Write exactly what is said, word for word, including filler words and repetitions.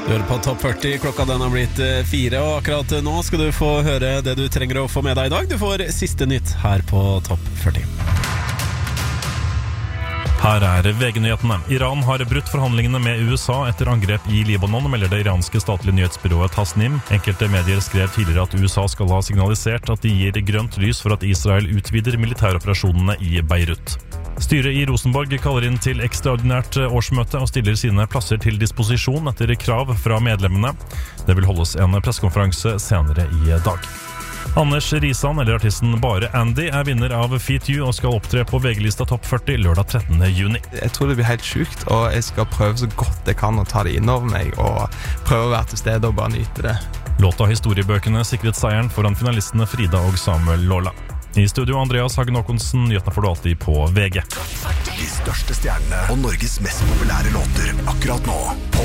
Du hører på Topp førti, klokka den har blitt fire, og akkurat nå skal du få høre det du trenger å få med deg i dag. Du får siste nytt her på Topp førti. Her er V G-nyhetene. Iran har brutt forhandlingene med U S A etter angrep i Libanon, melder det iranske statlige nyhetsbyrået Tasnim. Enkelte medier skrev tidligere at U S A skal ha signalisert at de gir grønt lys for at Israel utvider militæroperasjonene i Beirut. Styret i Rosenborg kaller inn til ekstraordinært årsmøte og stiller sine plasser til disposisjon etter krav fra medlemmene. Det vil holdes en pressekonferanse senere i dag. Anders Risan, eller artisten Bare Andy, er vinner av Feat You og skal opptre på V G-lista Topp førti lørdag trettende juni. Jeg tror det blir helt sykt, og jeg skal prøve så godt jeg kan å ta det inn over meg og prøve å være til stede og bare nyte det. Låta Historiebøkene sikret seieren foran finalistene Frida og Samuel Lola. I studio Andreas Hagen Håkonsen, nyhetene får du alltid på V G. De største stjernene og Norges mest populære låter akkurat nå på